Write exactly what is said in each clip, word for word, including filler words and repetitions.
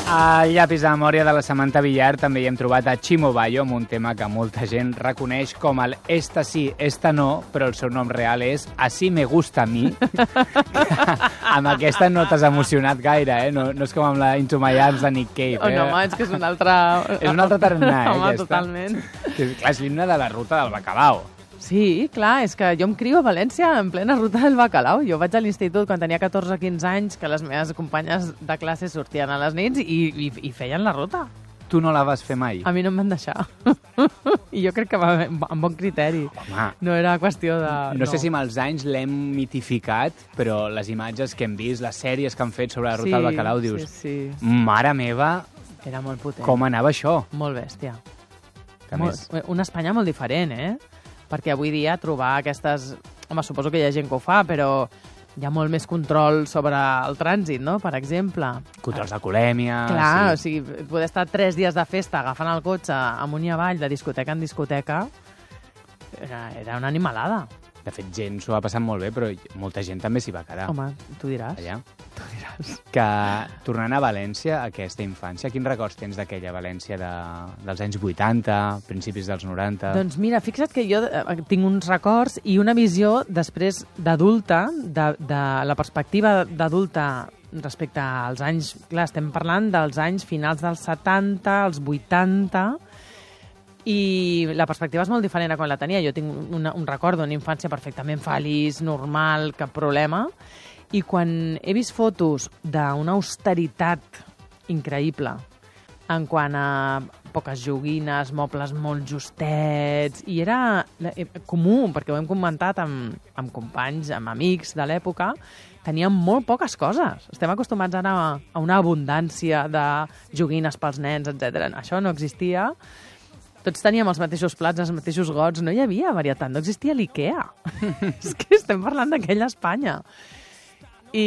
Al llapis de memòria de la Samantha Villar també hi hem trobat a Chimo Bayo amb un tema que molta gent reconeix com el Esta sí, esta no, però el seu nom real és Así me gusta a mi. Amb aquesta no t'has emocionat gaire, eh? No, no és com amb la Into My Arms de Nick Cave. Oh, eh? no, home, és que és un altre... És un altre tarannà, eh, home, aquesta. totalment. És, clar, és l'himne de la ruta del bacalao. Sí, clar, és que jo em crio a València en plena ruta del bacalao. Jo vaig a l'institut quan tenia catorze o quinze anys, que les meves companyes de classe sortien a les nits i, i, i feien la ruta. Tu no la vas fer mai? A mi no em van deixar. I jo crec que va amb bon criteri. Home, no era qüestió de... No, no sé si amb els anys l'hem mitificat, però les imatges que hem vist, les sèries que han fet sobre la ruta sí, del bacalao, dius, sí, sí. mare meva, era molt potent. com anava això? Molt bèstia. Que molt, més? Una Espanya molt diferent, eh? Perquè avui dia trobar aquestes... Home, suposo que hi ha gent que ho fa, però hi ha molt més control sobre el trànsit, no?, per exemple. Controls d'alcoholèmia... Clar, sí. o sigui, poder estar tres dies de festa agafant el cotxe amunt i avall, de discoteca en discoteca, era, era una animalada. De fet, gent s'ho ha passat molt bé, però molta gent també s'hi va quedar. Home, tu diràs. Allà. Tu diràs. Que, tornant a València, aquesta infància, quins records tens d'aquella València de, dels anys vuitanta, principis dels noranta? Doncs mira, fixa't que jo eh, tinc uns records i una visió després d'adulta, de, de la perspectiva d'adulta respecte als anys... Clar, estem parlant dels anys finals dels setanta, els vuitanta... I la perspectiva és molt diferent a quan la tenia. Jo tinc una, un record d'una infància perfectament feliç, normal, cap problema. I quan he vist fotos d'una austeritat increïble en quant a poques joguines, mobles molt justets, i era comú, perquè ho hem comentat amb, amb companys, amb amics de l'època, teníem molt poques coses. Estem acostumats ara a una abundància de joguines pels nens, etcètera. Això no existia. Tots teníem els mateixos plats, els mateixos gots, no hi havia varietat, no existia l'IKEA. És que estem parlant d'aquella Espanya. I,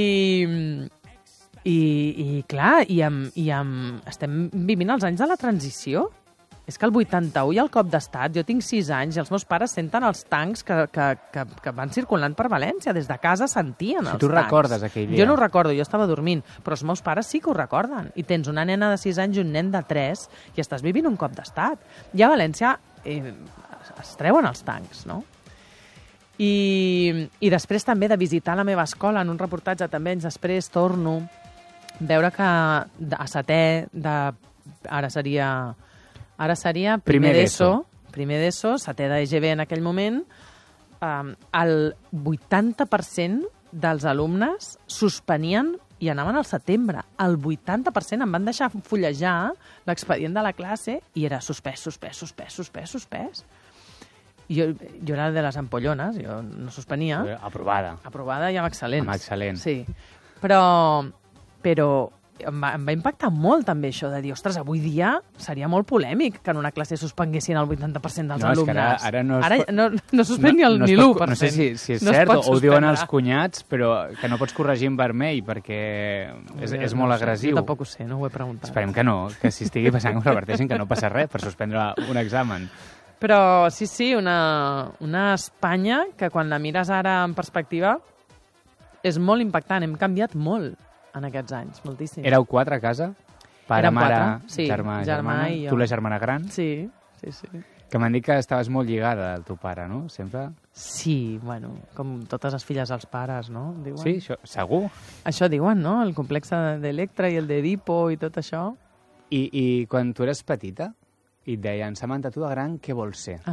i, i clar, i amb, i amb, estem vivint els anys de la transició. És que el vuitanta-u hi ha el cop d'estat, jo tinc sis anys i els meus pares senten els tancs que, que, que, que van circulant per València. Des de casa sentien els si tu tancs. recordes aquell dia. Jo no ho recordo, jo estava dormint, però els meus pares sí que ho recorden. I tens una nena de sis anys i un nen de tres i estàs vivint un cop d'estat. I a València eh, es treuen els tancs, no? I, I després també de visitar la meva escola, en un reportatge també anys després, torno a veure que a setè, de, ara seria... Ara seria primer, primer d'ESO, primer d'ESO, setè d'E G B en aquell moment, um, el vuitanta per cent dels alumnes suspenien i anaven al setembre. El vuitanta per cent em van deixar fullejar l'expedient de la classe i era suspès, suspès, suspès, suspès, suspès. I jo, jo era de les ampollones, jo no suspenia. Aprovada. Aprovada i amb excel·lents. Amb excel·lent. Sí, però... però Em va, em va impactar molt també això de dir, ostres, avui dia seria molt polèmic que en una classe suspenguessin el vuitanta per cent dels no, alumnes. Ara, ara no, es ara pot... no, no suspèn ni el no, no ni l'u per cent. No sé si, si és no cert o ho diuen els suspendre. cunyats, però que no pots corregir en vermell perquè és, és molt no agressiu. Jo tampoc ho sé, no ho he preguntat. Esperem que no, que si estigui passant que ho reverteixin, que no passa res per suspendre un examen. Però sí, sí, una, una Espanya que quan la mires ara en perspectiva és molt impactant. Hem canviat molt en aquests anys, moltíssim. Éreu quatre a casa? Pare, Érem mare, quatre, sí, germà, germà germana. i jo. Tu la germana gran? Sí, sí, sí. Que m'han dit que estaves molt lligada al teu pare, no? Sempre? Sí, bueno, com totes les filles als pares, no? Diuen. Sí, això, segur. Això diuen, no? El complex d'Electra i el d'Edipo i tot això. I, I quan tu eres petita i et deien, Samantha, tu de gran què vols ser?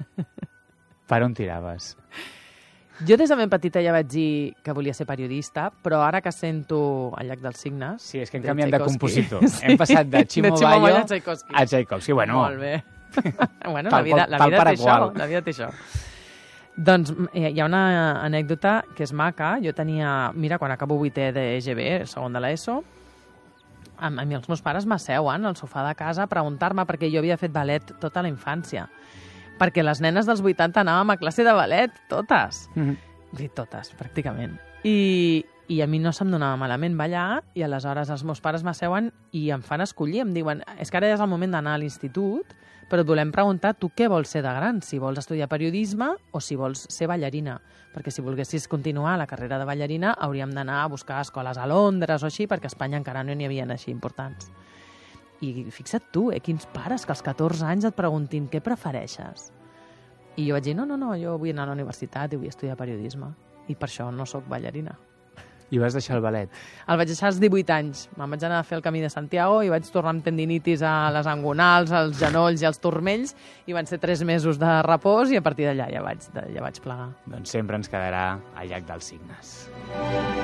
Per on tiraves? Jo des de ben petita ja vaig dir que volia ser periodista, però ara que sento el llac dels signes... Sí, és que hem de canviat de Tchaikovsky. compositor. Sí. Hem passat de Chimo, de Chimo Bayo a Tchaikovsky. a Tchaikovsky. Bueno, molt bé. bueno, Tal la vida, qual- la tal vida per té qual. això. La vida té això. Doncs eh, hi ha una anècdota que és maca. Jo tenia... Mira, quan acabo vuitè d'E G B, segon de l'ESO, a, a mi els meus pares m'asseuen al sofà de casa a preguntar-me perquè jo havia fet ballet tota la infància. Perquè les nenes dels vuitanta anàvem a classe de ballet, totes. Mhm. Sí, totes, pràcticament. I, I a mi no se'm donava malament ballar i aleshores els meus pares m'asseuen i em fan escollir, em diuen, és que ara és el moment d'anar a l'institut, però et volem preguntar tu què vols ser de gran, si vols estudiar periodisme o si vols ser ballarina, perquè si volguessis continuar la carrera de ballarina hauríem d'anar a buscar escoles a Londres o així, perquè a Espanya encara no n'hi havia així importants. I fixa't tu, eh, quins pares que als catorze anys et preguntin què prefereixes. I jo vaig dir, no, no, no, jo vull anar a la universitat i vull estudiar periodisme. I per això no sóc ballarina. I vas deixar el ballet? El vaig deixar als divuit anys. Me'n vaig anar a fer el Camí de Santiago i vaig tornar amb tendinitis a les angonals, als genolls i als turmells, i van ser tres mesos de repòs i a partir d'allà ja vaig, ja vaig plegar. Doncs sempre ens quedarà al llac dels Cignes.